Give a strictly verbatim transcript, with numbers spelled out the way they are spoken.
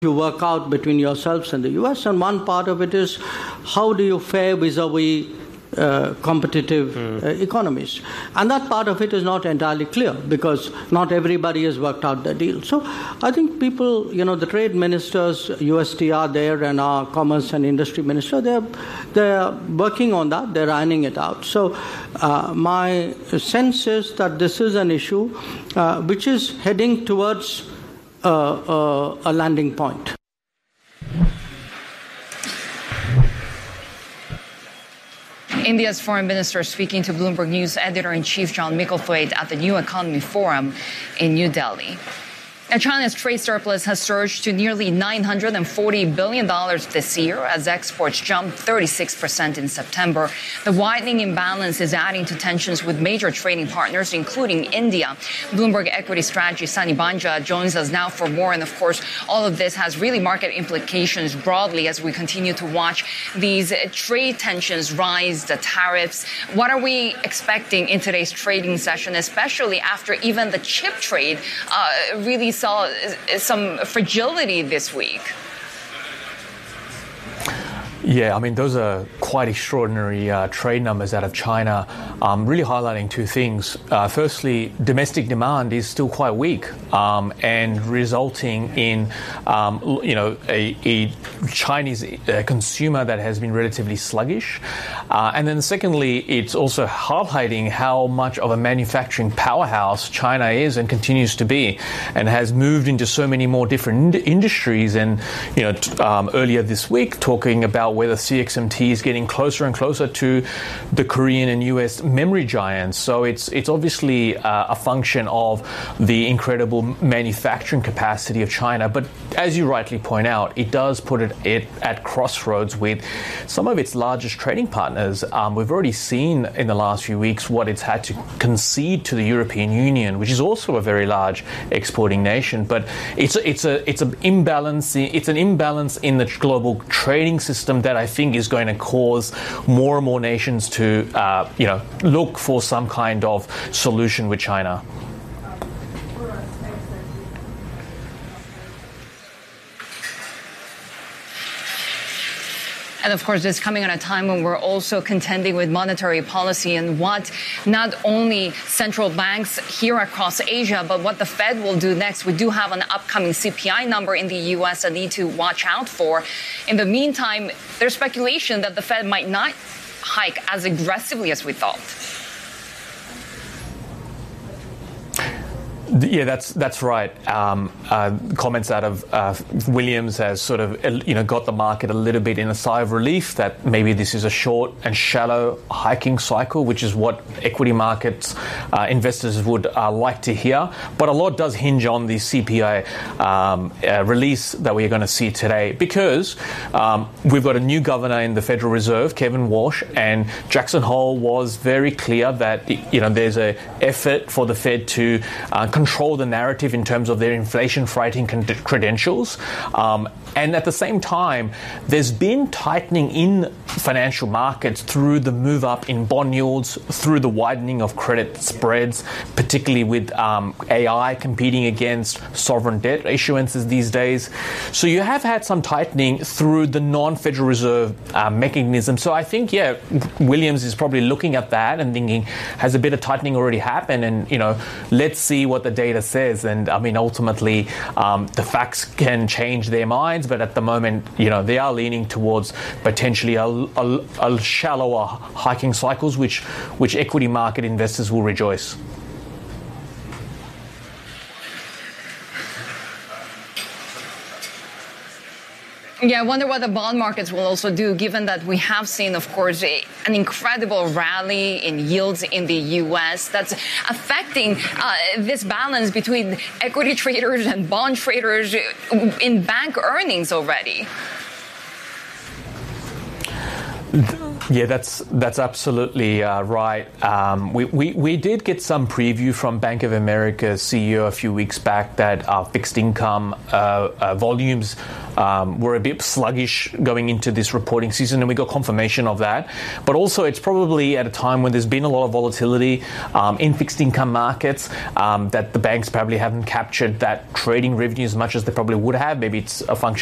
you work out between yourselves and the U S, and one part of it is how do you fare vis-a-vis uh, competitive mm. uh, economies. And that part of it is not entirely clear because not everybody has worked out the deal. So I think people, you know, the trade ministers, U S T R there, and our commerce and industry minister, they're, they're working on that, they're ironing it out. So uh, my sense is that this is an issue uh, which is heading towards Uh, uh, a landing point. India's foreign minister speaking to Bloomberg News editor-in-chief John Micklethwaite at the New Economy Forum in New Delhi. Now, China's trade surplus has surged to nearly nine hundred forty billion dollars this year as exports jumped thirty-six percent in September. The widening imbalance is adding to tensions with major trading partners, including India. Bloomberg equity strategist Sunny Banja joins us now for more. And, of course, all of this has really market implications broadly as we continue to watch these trade tensions rise, the tariffs. What are we expecting in today's trading session, especially after even the chip trade uh, really saw some fragility this week? Yeah, I mean, those are quite extraordinary uh, trade numbers out of China, um, really highlighting two things. Uh, firstly, domestic demand is still quite weak um, and resulting in, um, you know, a, a Chinese uh, consumer that has been relatively sluggish. Uh, and then secondly, it's also highlighting how much of a manufacturing powerhouse China is and continues to be and has moved into so many more different ind- industries. And, you know, t- um, earlier this week, talking about whether C X M T is getting closer and closer to the Korean and U S memory giants. So it's it's obviously uh, a function of the incredible manufacturing capacity of China. But as you rightly point out, it does put it, it at crossroads with some of its largest trading partners. Um, we've already seen in the last few weeks what it's had to concede to the European Union, which is also a very large exporting nation. But it's a, it's a it's an imbalance. It's an imbalance in the global trading system that I think is going to cause more and more nations to, uh, you know, look for some kind of solution with China. And of course, this coming at a time when we're also contending with monetary policy and what not only central banks here across Asia, but what the Fed will do next. We do have an upcoming C P I number in the U S that need to watch out for. In the meantime, there's speculation that the Fed might not hike as aggressively as we thought. Yeah, that's that's right. Um, uh, comments out of uh, Williams has sort of, you know, got the market a little bit in a sigh of relief that maybe this is a short and shallow hiking cycle, which is what equity markets uh, investors would uh, like to hear. But a lot does hinge on the C P I um, uh, release that we are going to see today, because um, we've got a new governor in the Federal Reserve, Kevin Walsh, and Jackson Hole was very clear that, you know, there's an effort for the Fed to uh, control the narrative in terms of their inflation-fighting credentials. Um, and at the same time, there's been tightening in financial markets through the move up in bond yields, through the widening of credit spreads, particularly with um, A I competing against sovereign debt issuances these days. So you have had some tightening through the non-Federal Reserve uh, mechanism. So I think, yeah, Williams is probably looking at that and thinking, has a bit of tightening already happened? And, you know, let's see what the data says. And I mean, ultimately, um, the facts can change their minds, but at the moment, you know, they are leaning towards potentially a, a, a shallower hiking cycles, which which equity market investors will rejoice. Yeah, I wonder what the bond markets will also do, given that we have seen, of course, a, an incredible rally in yields in the U S that's affecting uh, this balance between equity traders and bond traders in bank earnings already. Yeah, that's that's absolutely uh, right. Um, we, we, we did get some preview from Bank of America's C E O a few weeks back that uh, fixed income uh, uh, volumes um, were a bit sluggish going into this reporting season, and we got confirmation of that. But also, it's probably at a time when there's been a lot of volatility um, in fixed income markets um, that the banks probably haven't captured that trading revenue as much as they probably would have. Maybe it's a function